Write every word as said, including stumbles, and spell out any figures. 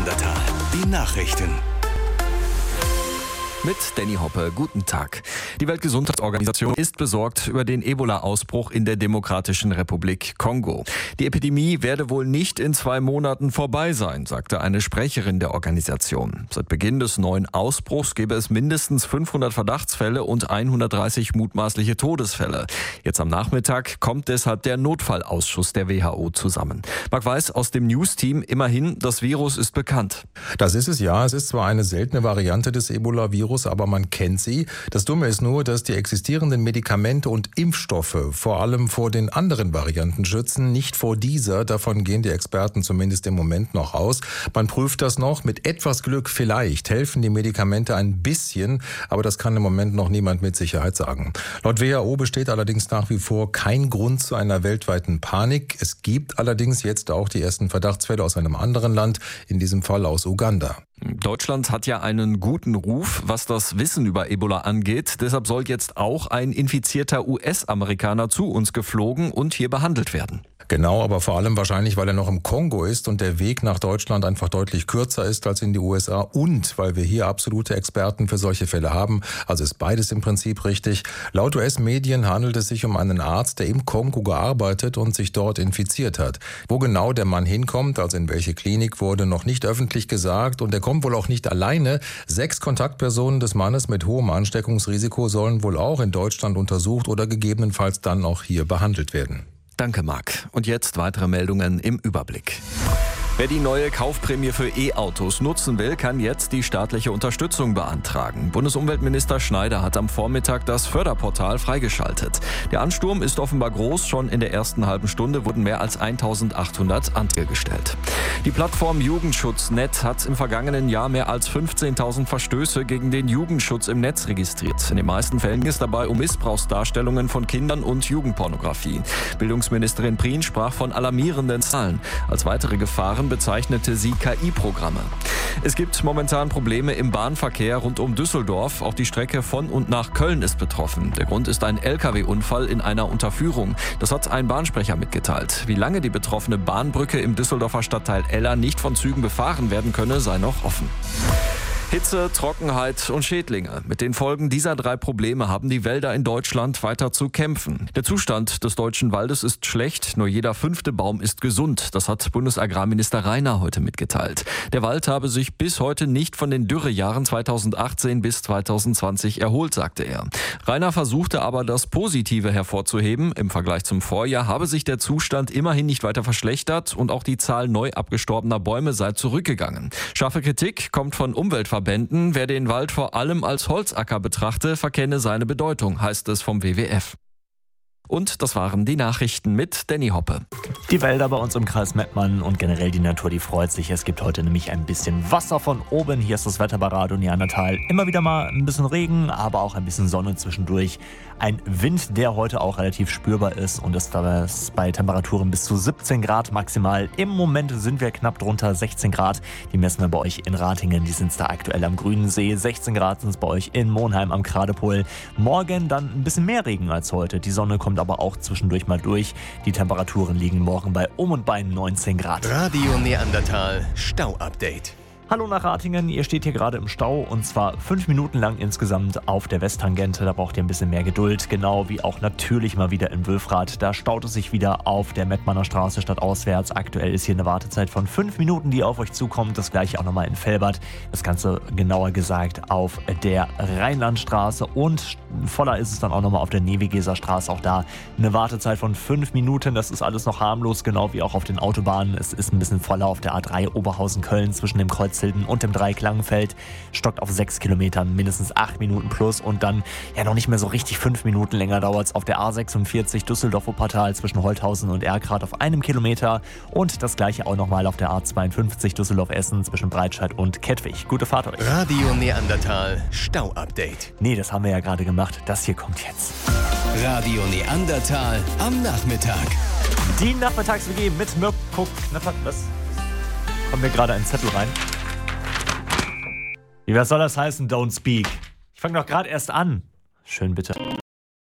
Neandertal. Die Nachrichten. Mit Danny Hoppe, guten Tag. Die Weltgesundheitsorganisation ist besorgt über den Ebola-Ausbruch in der Demokratischen Republik Kongo. Die Epidemie werde wohl nicht in zwei Monaten vorbei sein, sagte eine Sprecherin der Organisation. Seit Beginn des neuen Ausbruchs gäbe es mindestens fünfhundert Verdachtsfälle und hundertdreißig mutmaßliche Todesfälle. Jetzt am Nachmittag kommt deshalb der Notfallausschuss der W H O zusammen. Marc Weiß aus dem News-Team, immerhin, das Virus ist bekannt. Das ist es, ja. Es ist zwar eine seltene Variante des Ebola-Virus, aber man kennt sie. Das Dumme ist nur, dass die existierenden Medikamente und Impfstoffe vor allem vor den anderen Varianten schützen, nicht vor dieser. Davon gehen die Experten zumindest im Moment noch aus. Man prüft das noch. Mit etwas Glück vielleicht helfen die Medikamente ein bisschen, aber das kann im Moment noch niemand mit Sicherheit sagen. Laut W H O besteht allerdings nach wie vor kein Grund zu einer weltweiten Panik. Es gibt allerdings jetzt auch die ersten Verdachtsfälle aus einem anderen Land, in diesem Fall aus Uganda. Deutschland hat ja einen guten Ruf, was das Wissen über Ebola angeht. Deshalb soll jetzt auch ein infizierter U S-Amerikaner zu uns geflogen und hier behandelt werden. Genau, aber vor allem wahrscheinlich, weil er noch im Kongo ist und der Weg nach Deutschland einfach deutlich kürzer ist als in die U S A und weil wir hier absolute Experten für solche Fälle haben. Also ist beides im Prinzip richtig. Laut U S-Medien handelt es sich um einen Arzt, der im Kongo gearbeitet und sich dort infiziert hat. Wo genau der Mann hinkommt, also in welche Klinik, wurde noch nicht öffentlich gesagt und er kommt wohl auch nicht alleine. Sechs Kontaktpersonen des Mannes mit hohem Ansteckungsrisiko sollen wohl auch in Deutschland untersucht oder gegebenenfalls dann auch hier behandelt werden. Danke, Marc. Und jetzt weitere Meldungen im Überblick. Wer die neue Kaufprämie für E-Autos nutzen will, kann jetzt die staatliche Unterstützung beantragen. Bundesumweltminister Schneider hat am Vormittag das Förderportal freigeschaltet. Der Ansturm ist offenbar groß. Schon in der ersten halben Stunde wurden mehr als eintausendachthundert Anträge gestellt. Die Plattform Jugendschutz Punkt net hat im vergangenen Jahr mehr als fünfzehntausend Verstöße gegen den Jugendschutz im Netz registriert. In den meisten Fällen ging es dabei um Missbrauchsdarstellungen von Kindern und Jugendpornografie. Bildungsministerin Prien sprach von alarmierenden Zahlen. Als weitere Gefahren bezeichnete sie K I-Programme. Es gibt momentan Probleme im Bahnverkehr rund um Düsseldorf. Auch die Strecke von und nach Köln ist betroffen. Der Grund ist ein L K W-Unfall in einer Unterführung. Das hat ein Bahnsprecher mitgeteilt. Wie lange die betroffene Bahnbrücke im Düsseldorfer Stadtteil Eller nicht von Zügen befahren werden könne, sei noch offen. Hitze, Trockenheit und Schädlinge. Mit den Folgen dieser drei Probleme haben die Wälder in Deutschland weiter zu kämpfen. Der Zustand des deutschen Waldes ist schlecht, nur jeder fünfte Baum ist gesund. Das hat Bundesagrarminister Rainer heute mitgeteilt. Der Wald habe sich bis heute nicht von den Dürrejahren zweitausendachtzehn bis zweitausendzwanzig erholt, sagte er. Rainer versuchte aber, das Positive hervorzuheben. Im Vergleich zum Vorjahr habe sich der Zustand immerhin nicht weiter verschlechtert und auch die Zahl neu abgestorbener Bäume sei zurückgegangen. Scharfe Kritik kommt von Umweltverbänden. Wer den Wald vor allem als Holzacker betrachte, verkenne seine Bedeutung, heißt es vom W W F. Und das waren die Nachrichten mit Danny Hoppe. Die Wälder bei uns im Kreis Mettmann und generell die Natur, die freut sich. Es gibt heute nämlich ein bisschen Wasser von oben. Hier ist das Wetter bei Radio Neandertal. Immer wieder mal ein bisschen Regen, aber auch ein bisschen Sonne zwischendurch. Ein Wind, der heute auch relativ spürbar ist und ist bei Temperaturen bis zu siebzehn Grad maximal. Im Moment sind wir knapp drunter sechzehn Grad. Die messen wir bei euch in Ratingen. Die sind da aktuell am Grünen See. sechzehn Grad sind es bei euch in Monheim am Gradepol. Morgen dann ein bisschen mehr Regen als heute. Die Sonne kommt aber auch zwischendurch mal durch. Die Temperaturen liegen morgen bei um und bei neunzehn Grad. Radio Neandertal Stau-Update. Hallo nach Ratingen, ihr steht hier gerade im Stau und zwar fünf Minuten lang insgesamt auf der Westtangente. Da braucht ihr ein bisschen mehr Geduld, genau wie auch natürlich mal wieder in Wülfrath. Da staut es sich wieder auf der Mettmanner Straße stadtauswärts. Aktuell ist hier eine Wartezeit von fünf Minuten, die auf euch zukommt. Das gleiche auch nochmal in Velbert. Das Ganze genauer gesagt auf der Rheinlandstraße und voller ist es dann auch nochmal auf der Nevigeser Straße. Auch da eine Wartezeit von fünf Minuten. Das ist alles noch harmlos, genau wie auch auf den Autobahnen. Es ist ein bisschen voller auf der A drei Oberhausen-Köln zwischen dem Kreuz und dem Dreiklangenfeld, stockt auf sechs Kilometern, mindestens acht Minuten plus und dann ja noch nicht mehr so richtig fünf Minuten länger dauert es auf der A sechsundvierzig Düsseldorf-Wuppertal zwischen Holthausen und Erkrath auf einem Kilometer und das gleiche auch nochmal auf der A zweiundfünfzig Düsseldorf-Essen zwischen Breitscheid und Kettwig. Gute Fahrt euch. Radio Neandertal Stau-Update. Nee, das haben wir ja gerade gemacht. Das hier kommt jetzt. Radio Neandertal am Nachmittag. Die Nachmittags-W G mit Mirko Knappert. Was? Kommt mir gerade ein Zettel rein. Wie, was soll das heißen, don't speak? Ich fange doch gerade erst an. Schön bitte.